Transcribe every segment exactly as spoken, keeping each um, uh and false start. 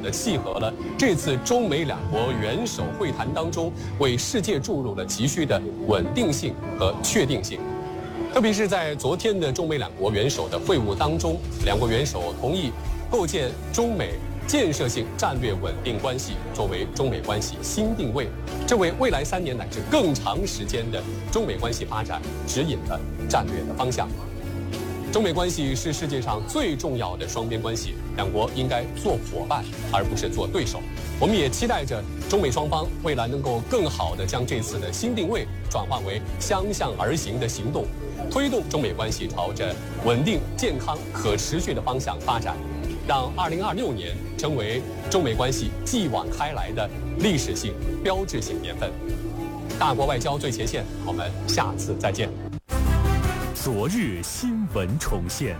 地契合了这次中美两国元首会谈当中为世界注入了急需的稳定性和确定性。特别是在昨天的中美两国元首的会晤当中，两国元首同意构建中美建设性战略稳定关系作为中美关系新定位，这为未来三年乃至更长时间的中美关系发展指引了战略的方向。中美关系是世界上最重要的双边关系，两国应该做伙伴而不是做对手。我们也期待着中美双方未来能够更好地将这次的新定位转化为相向而行的行动，推动中美关系朝着稳定、健康、可持续的方向发展，让二零二六年成为中美关系继往开来的历史性、标志性年份。大国外交最前线，我们下次再见。 昨日新闻重现，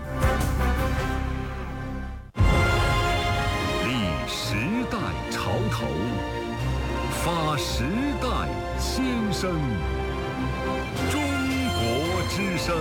立时代潮头，发时代先声。中国之声。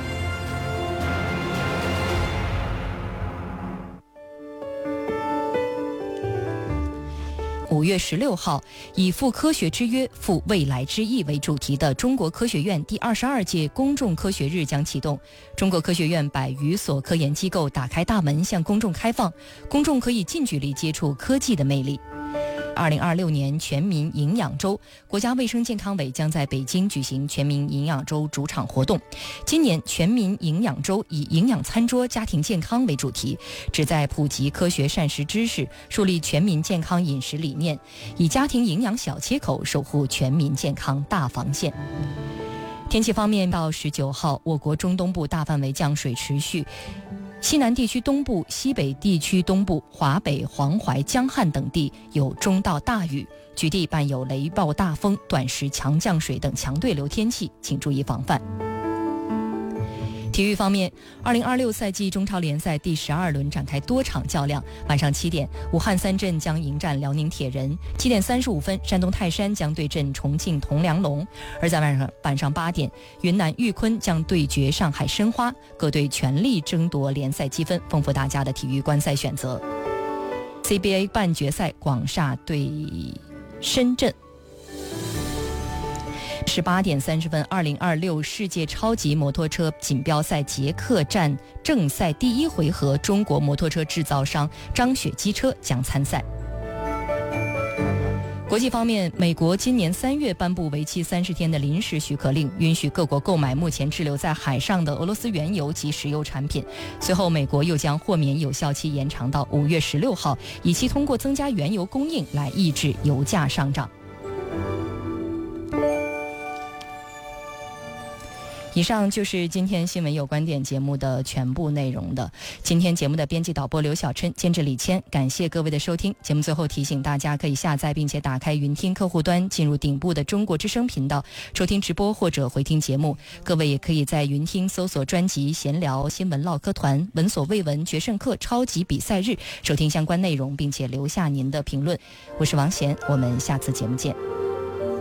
五月十六号，以“赴科学之约，赴未来之翼”为主题的中国科学院第二十二届公众科学日将启动。中国科学院百余所科研机构打开大门向公众开放，公众可以近距离接触科技的魅力。二零二六年全民营养周，国家卫生健康委将在北京举行全民营养周主场活动。今年全民营养周以营养餐桌家庭健康为主题，旨在普及科学膳食知识，树立全民健康饮食理念，以家庭营养小切口守护全民健康大防线。天气方面，到十九号，我国中东部大范围降水持续，西南地区东部、西北地区东部、华北、黄淮、江汉等地有中到大雨，局地伴有雷暴大风、短时强降水等强对流天气，请注意防范。体育方面，二零二六赛季中超联赛第十二轮展开多场较量。晚上七点，武汉三镇将迎战辽宁铁人；七点三十五分，山东泰山将对阵重庆铜梁龙。而在晚上晚上八点，云南玉坤将对决上海申花，各队全力争夺联赛积分，丰富大家的体育观赛选择。C B A 半决赛，广厦对深圳。十八点三十分，二零二六世界超级摩托车锦标赛捷克站正赛第一回合，中国摩托车制造商张雪机车将参赛。国际方面，美国今年三月颁布为期三十天的临时许可令，允许各国购买目前滞留在海上的俄罗斯原油及石油产品。随后，美国又将豁免有效期延长到五月十六号，以期通过增加原油供应来抑制油价上涨。以上就是今天新闻有观点节目的全部内容的。今天节目的编辑导播刘小琛，监制李谦，感谢各位的收听。节目最后提醒大家，可以下载并且打开云听客户端，进入顶部的中国之声频道收听直播或者回听节目。各位也可以在云听搜索专辑闲聊新闻唠嗑团闻所未闻决胜课超级比赛日，收听相关内容并且留下您的评论。我是王贤，我们下次节目见。